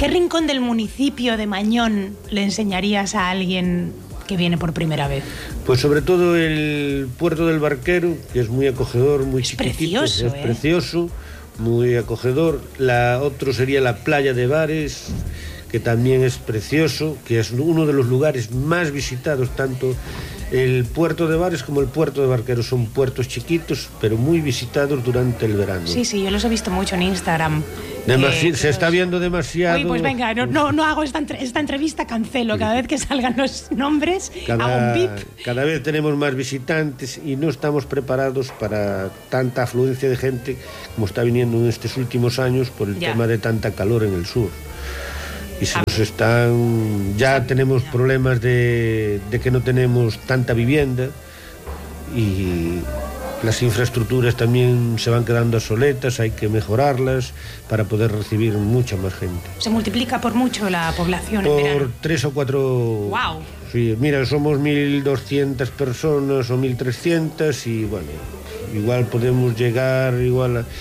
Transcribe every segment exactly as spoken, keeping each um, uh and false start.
¿Qué rincón del municipio de Mañón le enseñarías a alguien que viene por primera vez? Pues sobre todo el puerto del Barquero, que es muy acogedor, muy es chiquitito, precioso, es ¿eh? precioso, muy acogedor. La otro sería la playa de Bares, que también es precioso, que es uno de los lugares más visitados, tanto el puerto de Bares como el puerto de Barquero. Son puertos chiquitos, pero muy visitados durante el verano. Sí, sí, yo los he visto mucho en Instagram. Demasi- eh, se está viendo demasiado. Uy, pues venga, no, no, no hago esta, entre- esta entrevista, cancelo. Cada vez que salgan los nombres, Cada, hago un bip. cada vez tenemos más visitantes y no estamos preparados para tanta afluencia de gente como está viniendo en estos últimos años por el Ya. tema de tanta calor en el sur. Y se Ah. nos están... Ya tenemos problemas de, de que no tenemos tanta vivienda y las infraestructuras también se van quedando obsoletas, hay que mejorarlas para poder recibir mucha más gente. Se multiplica por mucho la población en Por verano. tres o cuatro... Wow. Sí, mira, somos mil doscientas personas o mil trescientas y bueno, igual podemos llegar igual a...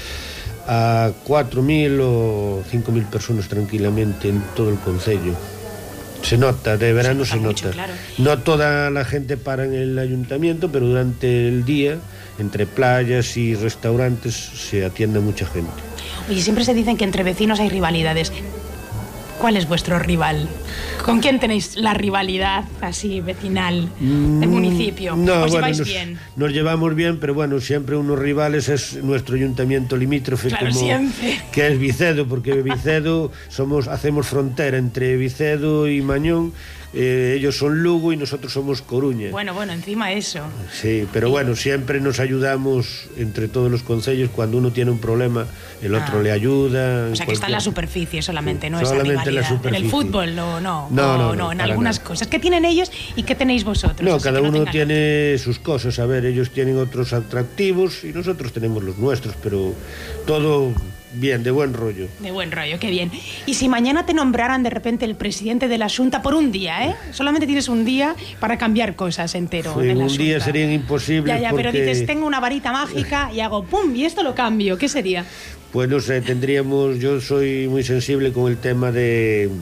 a cuatro mil o cinco mil personas tranquilamente en todo el concello. Se nota, de verano se, Se se nota mucho, nota. claro. No toda la gente para en el ayuntamiento, pero durante el día, entre playas y restaurantes, se atiende a mucha gente. Oye, siempre se dicen que entre vecinos hay rivalidades. ¿Cuál es vuestro rival? ¿Con quién tenéis la rivalidad así vecinal del municipio? No, ¿Os bueno, lleváis nos, bien? nos llevamos bien, pero bueno, siempre unos rivales es nuestro ayuntamiento limítrofe, Claro, como siempre. que es Vicedo, porque Vicedo somos hacemos frontera entre Vicedo y Mañón. Eh, ellos son Lugo y nosotros somos Coruña. Bueno, bueno, encima eso. Sí, pero bueno, siempre nos ayudamos entre todos los concellos. Cuando uno tiene un problema, el otro Ah. le ayuda. O sea, que está en la superficie solamente, Sí, no esa solamente en la rivalidad. En el superficie. fútbol, no, no. No, o no, no, en para algunas nada. cosas. ¿Qué tienen ellos y qué tenéis vosotros? No, Así cada que uno tengan tiene sus cosas. A ver, ellos tienen otros atractivos y nosotros tenemos los nuestros, pero todo bien, de buen rollo. De buen rollo, qué bien. Y si mañana te nombraran de repente el presidente de la Xunta por un día, ¿eh? Solamente tienes un día para cambiar cosas entero. En en la un día Xunta. sería imposible. Ya, ya, porque, pero dices, tengo una varita mágica y hago pum, y esto lo cambio. ¿Qué sería? Pues no sé, tendríamos... Yo soy muy sensible con el tema de,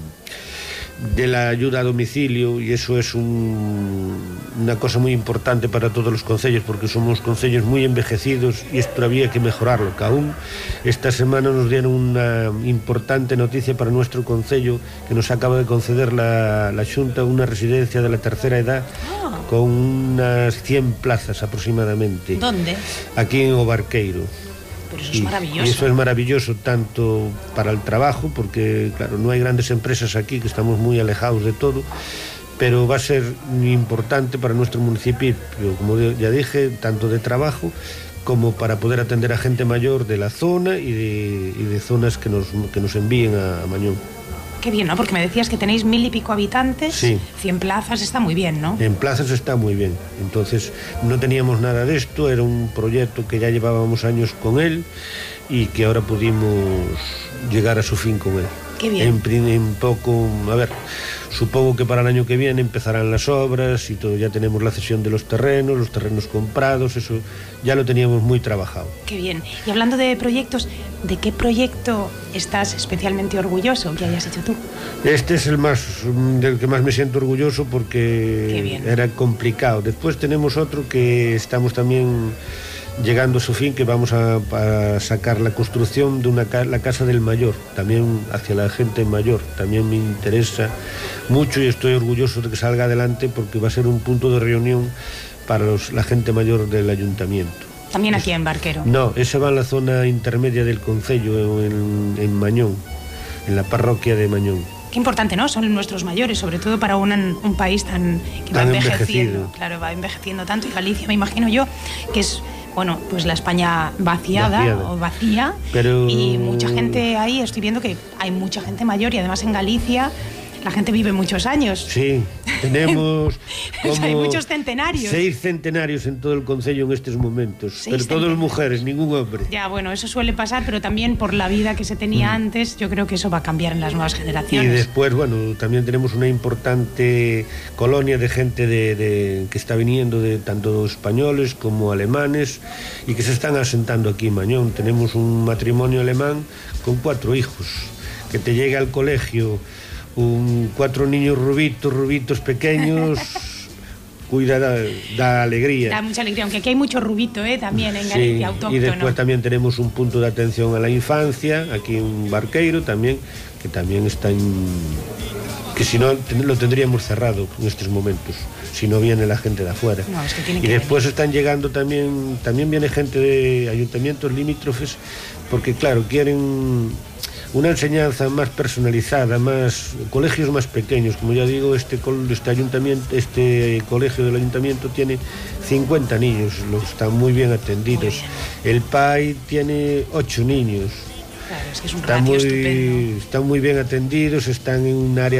de la ayuda a domicilio y eso es un, una cosa muy importante para todos los concellos porque somos concellos muy envejecidos y esto había que mejorarlo. Que aún esta semana nos dieron una importante noticia para nuestro concello que nos acaba de conceder la, la Xunta una residencia de la tercera edad Ah. con unas cien plazas aproximadamente. ¿Dónde? Aquí en O Barqueiro. Pero eso es Y- maravilloso. Y eso es maravilloso tanto para el trabajo, porque claro, no hay grandes empresas aquí, que estamos muy alejados de todo, pero va a ser muy importante para nuestro municipio, como ya dije, tanto de trabajo como para poder atender a gente mayor de la zona y de, y de zonas que nos, que nos envíen a, a Mañón. Qué bien, ¿no? Porque me decías que tenéis mil y pico habitantes, Sí. cien plazas, está muy bien, ¿no? En plazas está muy bien. Entonces no teníamos nada de esto, era un proyecto que ya llevábamos años con él y que ahora pudimos llegar a su fin con él. Qué bien. En, prin- en poco, a ver, supongo que para el año que viene empezarán las obras y todo, ya tenemos la cesión de los terrenos, los terrenos comprados, eso ya lo teníamos muy trabajado. Qué bien. Y hablando de proyectos, ¿de qué proyecto estás especialmente orgulloso que hayas hecho tú? Este es el más del que más me siento orgulloso Qué porque bien. era complicado. Después tenemos otro que estamos también llegando a su fin, que vamos a, a sacar la construcción de una ca- la casa del mayor, también hacia la gente mayor. También me interesa mucho y estoy orgulloso de que salga adelante porque va a ser un punto de reunión para los- la gente mayor del ayuntamiento. También aquí en Barquero. No, ese va en la zona intermedia del concello, en, en Mañón, en la parroquia de Mañón. Qué importante, ¿no? Son nuestros mayores, sobre todo para un, un país tan que va Tan envejeciendo. envejecido. Claro, va envejeciendo tanto. Y Galicia, me imagino yo, que es, bueno, pues la España vaciada, Vaciada. o vacía. Pero- Y mucha gente ahí, estoy viendo que hay mucha gente mayor y además en Galicia la gente vive muchos años. Sí, tenemos O sea, hay como muchos centenarios. seis centenarios en todo el concello en estos momentos, Seis pero todos centenarios. mujeres, ningún hombre. Ya, bueno, eso suele pasar, pero también por la vida que se tenía antes, yo creo que eso va a cambiar en las nuevas Y generaciones. después, bueno, también tenemos una importante colonia de gente de, de- que está viniendo de tanto españoles como alemanes y que se están asentando aquí en Mañón. Tenemos un matrimonio alemán con cuatro hijos que te llegue al colegio un, cuatro niños rubitos, rubitos pequeños, cuida, da, da alegría. Da mucha alegría, aunque aquí hay mucho rubito, ¿eh? También en Galicia, sí, autóctono. Y después también tenemos un punto de atención a la infancia, aquí en Barqueiro también, que también está en... que si no lo tendríamos cerrado en estos momentos, si no viene la gente de afuera. No, es que tiene y que después venir. Están llegando también, también viene gente de ayuntamientos limítrofes, porque claro, quieren una enseñanza más personalizada, más colegios más pequeños. Como ya digo, este, este ayuntamiento, este colegio del ayuntamiento tiene cincuenta niños, los están muy bien atendidos. Muy bien. El P A I tiene ocho niños. Claro, es que es un están ratio muy, estupendo. Están muy bien atendidos, están en un área